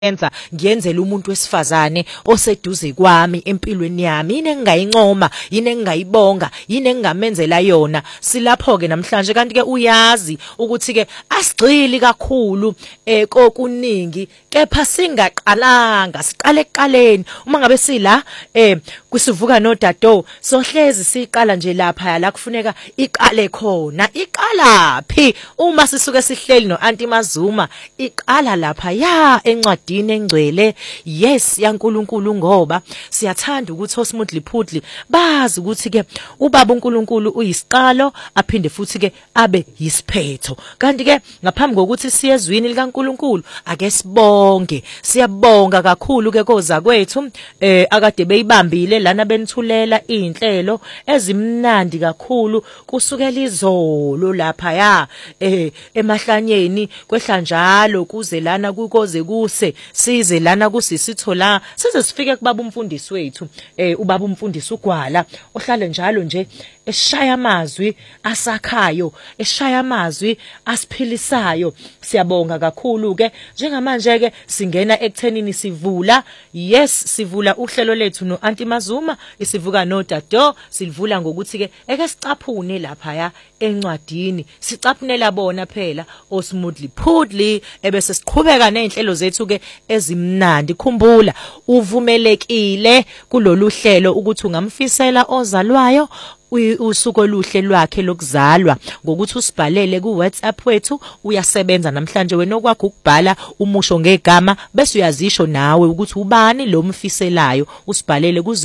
enza ngiyenzela umuntu wesifazane oseduze kwami empilweni yami yini engingayincoma yini engingayibonga yini engingamenzela yona silapho ke namhlanje kanti ke uyazi ukuthi ke asigcili kakhulu kokuningi kepha singaqalanga siqale ekuqaleni uma ngabe sila kusivuka nodado sohlezi siqala nje lapha la kufuneka iqale khona iqalaphi uma sisuke sihleli no Aunty Mazuma iqala lapha ya encwadini engcwele yes yaNkulunkulu ngoba siyathanda ukuthi osmoothly phudli bazi ukuthi ke ubaba uNkulunkulu uyisiqalo aphinde futhi ke abe yisiphetho kanti ke ngaphambi kokuthi siyezwini likaNkulunkulu ake sibonge siyabonga kakhulu ke koza kwethu akade beyibambile lana benithulela inhlelo ezimnandi kakhulu kusukela izolo lapha ya emahlanyeni kwehla njalo kuze lana kukoze kuse size lana kusisithola size sifike kubaba umfundisi wethu ubaba umfundisi uGwala ohlala njalo nje eshaya amazwi asakhayo eshaya amazwi asiphilisayo siyabonga kakhulu ke njengamanje ke singena ekuthenini sivula yes sivula uhlelo lethu no Aunty Mazuma isivuka no Dado silivula ngokuthi ke eke sicaphune lapha ya encwadini sicaphunela bona phela osmoothly phudli ebese siqhubeka nezinhlelo zethu ke ezimnandi khumbula uvumelekile kulolu hlelo ukuthi ungamfisela ozalwayo usuku oluhle lwakhe lokuzalwa ngokuthi usibhalele ku WhatsApp wethu uyasebenza namhlanje wena okwakho ukubhala umusho ngegama bese uyazisho nawe ukuthi ubani lo mfiselayo usibhalele ku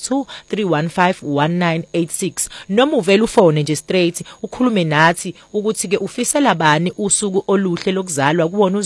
0623151986 noma uvela ufone nje straight ukhulume nathi ukuthi ke ufisela bani usuku oluhle lokuzalwa kuwona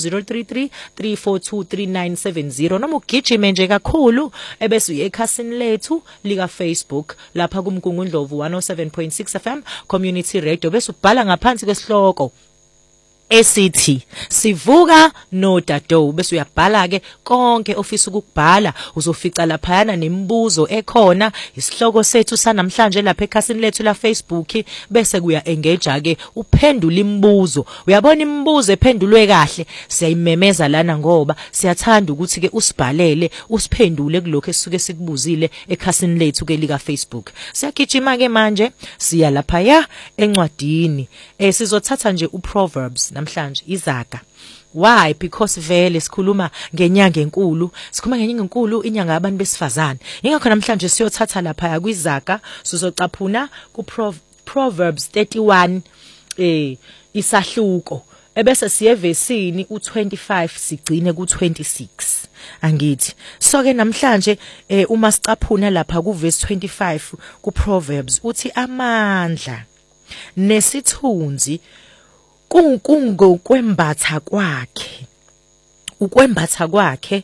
u0333423970 noma ugijime nje kakhulu ebese uye ekhasini lethu lika Facebook lapha kumgungundlovu 107.6 FM Community Radio bese ubhala ngaphansi kwesihloko esithi sivuka no Dado bese uyabhala ke konke ofisa ukubhala uzofica laphayana nemibuzo ekhona isihloko sethu sanamhlanje lapha ekhasini lethu la Facebook bese kuya engage ke uphendula imibuzo uyabona imibuzo ephendulwe kahle siyayimemeza lana ngoba siyathanda ukuthi ke usibhalele usiphendule kulokho esisuke sikubuzile ekhasini lethu ke lika Facebook siyagijima ke manje siya lapha ya encwadini sizothatha nje uProverbs namhlanje izaga why because vele sikhuluma ngenyanga enkulu sikhuluma ngenyanga enkulu inyanga yabantu besifazane ingakho namhlanje siyothatha lapha kwizaga sizocaphuna ku Proverbs 31 isahluko ebese siye vesini u25 sigcine ku26 angithi so ke namhlanje uma sicaphuna lapha ku verse 25 ku Proverbs uthi amandla nesithunzi kungokwembatha kwakhe ukwembatha kwakhe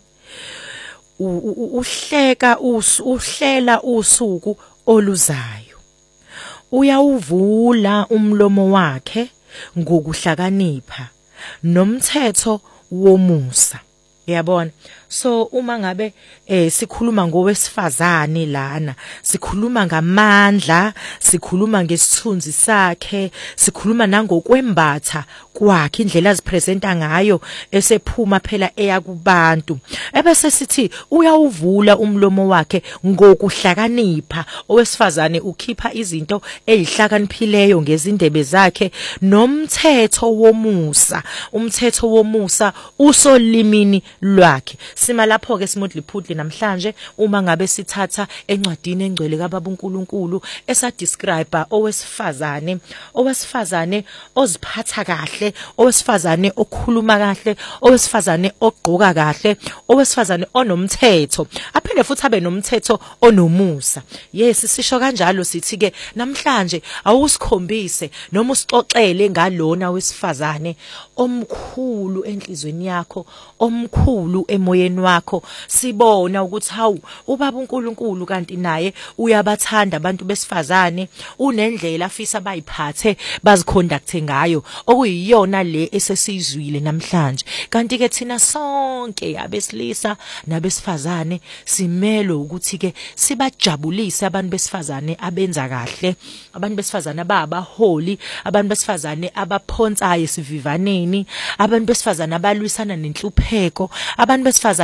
uhlela usuku oluzayo uyawuvula umlomo wakhe ngokuhlakanipha nomthetho womusa yabona so uma ngabe sikhuluma ngowesifazane lana sikhuluma ngamandla sikhuluma ngesithunzi sakhe sikhuluma nangokwembatha kwakhe indlela azipresenta ngayo esephuma phela eya kubantu ebese sithi uyawuvula umlomo wakhe ngokuhlakanipha owesifazane ukhipha izinto ezihlakaniphileyo ngezindebe zakhe nomthetho womusa umthetho womusa usolimini lwakhe sima lapho ke smoothly phudli namhlanje uma ngabe sithatha encwadini engcwele kaBaba uNkulunkulu esadescribe owesifazane oziphatha kahle owesifazane okhuluma kahle owesifazane ogqoka kahle owesifazane onomthetho aphinde futhi abe nomthetho onomusa yes sisho kanjalo sithi ke namhlanje awusikhombise noma usixoxele ngalona wesifazane omkhulu enhlizweni yakho omkhulu emoyeni wakho sibona ukuthi hawu ubaba uNkulunkulu kanti naye uyabathanda abantu besifazane unendlela afisa bayiphathe baziconducte ngayo okuyiyona le esesizwile namhlanje kanti ke thina sonke abesilisa nabesifazane simele ukuthi ke sibajabulise abantu besifazane abenza kahle abantu besifazane abaholi abantu besifazane abaphonsayo sivivaneni abantu besifazane abalwisana nenhlupheko abantu besifazane